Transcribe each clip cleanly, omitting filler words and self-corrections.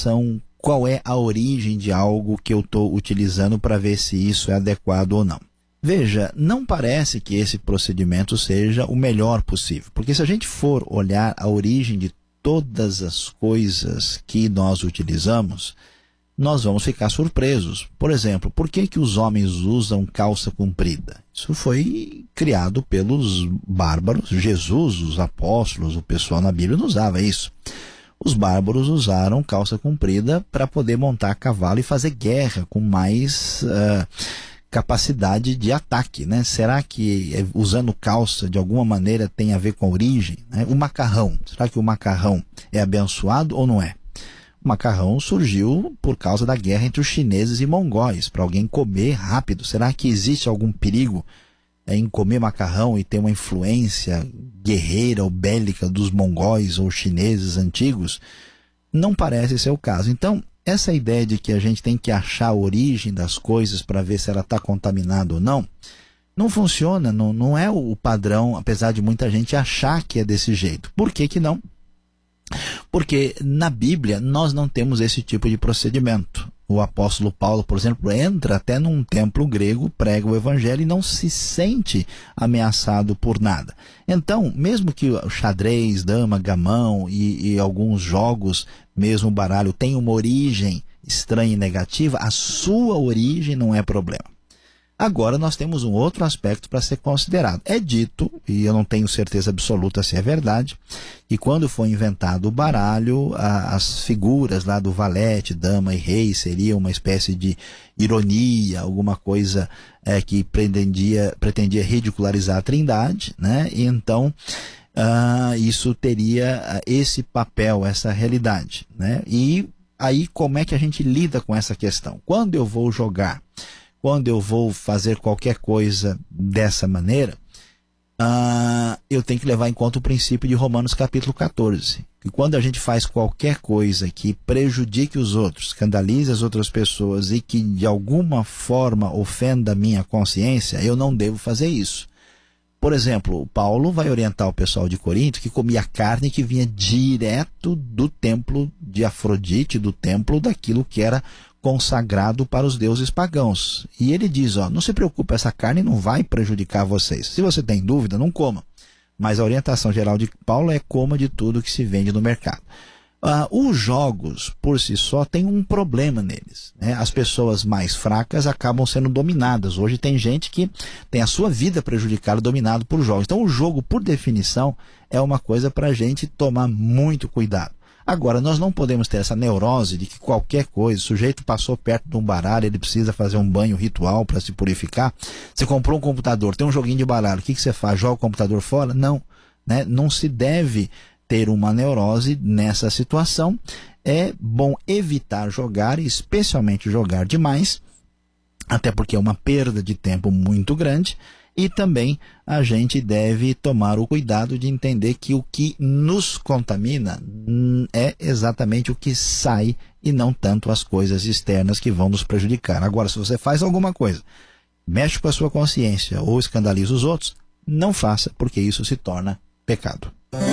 relação qual é a origem de algo que eu estou utilizando para ver se isso é adequado ou não. Veja, não parece que esse procedimento seja o melhor possível, porque se a gente for olhar a origem de todas as coisas que nós utilizamos, nós vamos ficar surpresos. Por exemplo, por que que os homens usam calça comprida? Isso foi criado pelos bárbaros. Jesus, os apóstolos, o pessoal na Bíblia não usava isso. Os bárbaros usaram calça comprida para poder montar a cavalo e fazer guerra com mais capacidade de ataque, né? Será que usando calça de alguma maneira tem a ver com a origem, né? O macarrão, será que o macarrão é abençoado ou não é? O macarrão surgiu por causa da guerra entre os chineses e mongóis, para alguém comer rápido. Será que existe algum perigo em comer macarrão e ter uma influência guerreira ou bélica dos mongóis ou chineses antigos? Não parece ser o caso. Então, essa ideia de que a gente tem que achar a origem das coisas para ver se ela está contaminada ou não, não funciona, não é o padrão, apesar de muita gente achar que é desse jeito. Por que que não? Porque na Bíblia nós não temos esse tipo de procedimento. O apóstolo Paulo, por exemplo, entra até num templo grego, prega o evangelho e não se sente ameaçado por nada. Então, mesmo que o xadrez, dama, gamão e alguns jogos, mesmo o baralho, tenham uma origem estranha e negativa, a sua origem não é problema. Agora nós temos um outro aspecto para ser considerado. É dito, e eu não tenho certeza absoluta se é verdade, que quando foi inventado o baralho, as figuras lá do valete, dama e rei seria uma espécie de ironia, alguma coisa que pretendia ridicularizar a Trindade, né? E então isso teria esse papel, essa realidade, né? E aí como é que a gente lida com essa questão? Quando eu vou jogar, quando eu vou fazer qualquer coisa dessa maneira, eu tenho que levar em conta o princípio de Romanos capítulo 14. Que quando a gente faz qualquer coisa que prejudique os outros, escandalize as outras pessoas e que de alguma forma ofenda a minha consciência, eu não devo fazer isso. Por exemplo, Paulo vai orientar o pessoal de Corinto que comia carne que vinha direto do templo de Afrodite, do templo daquilo que era consagrado para os deuses pagãos. E ele diz, não se preocupe, essa carne não vai prejudicar vocês. Se você tem dúvida, não coma. Mas a orientação geral de Paulo é coma de tudo que se vende no mercado. Os jogos, por si só, têm um problema neles, né? As pessoas mais fracas acabam sendo dominadas. Hoje tem gente que tem a sua vida prejudicada, dominado por jogos. Então o jogo, por definição, é uma coisa para a gente tomar muito cuidado. Agora, nós não podemos ter essa neurose de que qualquer coisa, o sujeito passou perto de um baralho, ele precisa fazer um banho ritual para se purificar. Você comprou um computador, tem um joguinho de baralho, o que você faz? Joga o computador fora? Não, né? Não se deve ter uma neurose nessa situação. É bom evitar jogar, especialmente jogar demais, até porque é uma perda de tempo muito grande. E também a gente deve tomar o cuidado de entender que o que nos contamina é exatamente o que sai e não tanto as coisas externas que vão nos prejudicar. Agora, se você faz alguma coisa, mexe com a sua consciência ou escandaliza os outros, não faça, porque isso se torna pecado.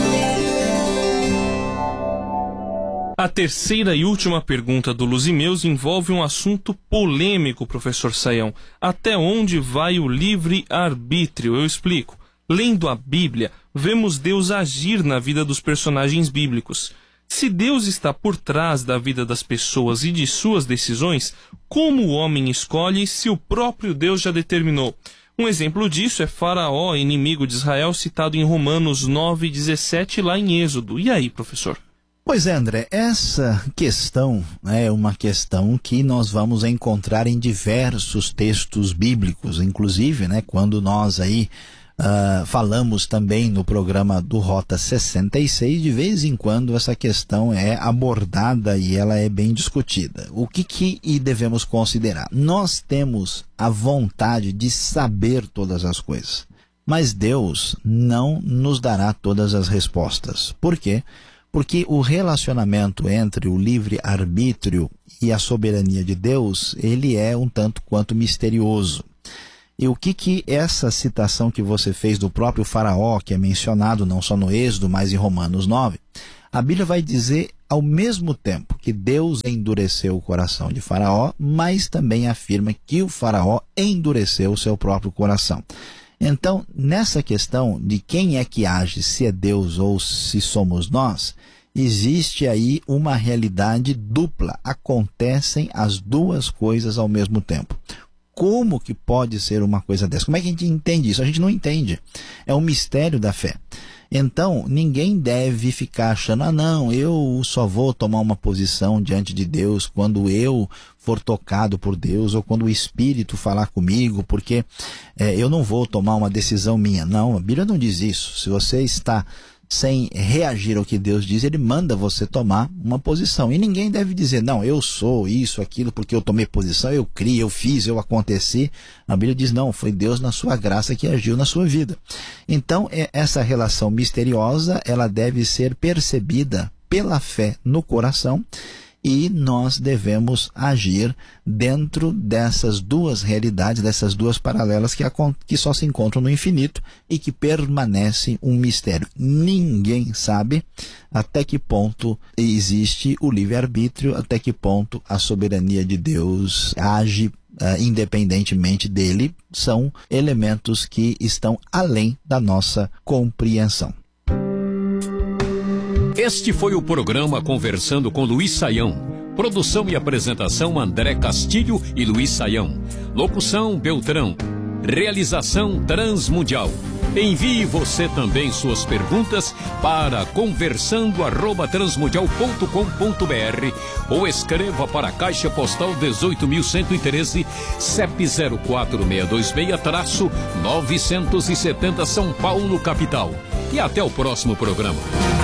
A terceira e última pergunta do Luzimeus envolve um assunto polêmico, professor Sayão. Até onde vai o livre-arbítrio? Eu explico. Lendo a Bíblia, vemos Deus agir na vida dos personagens bíblicos. Se Deus está por trás da vida das pessoas e de suas decisões, como o homem escolhe se o próprio Deus já determinou? Um exemplo disso é Faraó, inimigo de Israel, citado em Romanos 9:17, lá em Êxodo. E aí, professor? Pois é, André, essa questão é uma questão que nós vamos encontrar em diversos textos bíblicos, inclusive, né, quando nós aí falamos também no programa do Rota 66, de vez em quando essa questão é abordada e ela é bem discutida. O que devemos considerar? Nós temos a vontade de saber todas as coisas, mas Deus não nos dará todas as respostas. Por quê? Porque o relacionamento entre o livre-arbítrio e a soberania de Deus, ele é um tanto quanto misterioso. E o que essa citação que você fez do próprio Faraó, que é mencionado não só no Êxodo, mas em Romanos 9, a Bíblia vai dizer ao mesmo tempo que Deus endureceu o coração de Faraó, mas também afirma que o Faraó endureceu o seu próprio coração. Então, nessa questão de quem é que age, se é Deus ou se somos nós, existe aí uma realidade dupla. Acontecem as duas coisas ao mesmo tempo. Como que pode ser uma coisa dessa? Como é que a gente entende isso? A gente não entende. É um mistério da fé. Então, ninguém deve ficar achando, não, eu só vou tomar uma posição diante de Deus quando eu for tocado por Deus ou quando o Espírito falar comigo, porque eu não vou tomar uma decisão minha. Não, a Bíblia não diz isso. Se você está sem reagir ao que Deus diz, ele manda você tomar uma posição. E ninguém deve dizer, não, eu sou isso, aquilo, porque eu tomei posição, eu criei, eu fiz, eu aconteci. A Bíblia diz, não, foi Deus na sua graça que agiu na sua vida. Então, essa relação misteriosa, ela deve ser percebida pela fé no coração, e nós devemos agir dentro dessas duas realidades, dessas duas paralelas que só se encontram no infinito e que permanecem um mistério. Ninguém sabe até que ponto existe o livre-arbítrio, até que ponto a soberania de Deus age independentemente dele. São elementos que estão além da nossa compreensão. Este foi o programa Conversando com Luiz Saião. Produção e apresentação André Castilho e Luiz Saião. Locução Beltrão. Realização Transmundial. Envie você também suas perguntas para conversando@transmundial.com.br ou escreva para a Caixa Postal 18.113, CEP 04626-970 São Paulo, capital. E até o próximo programa.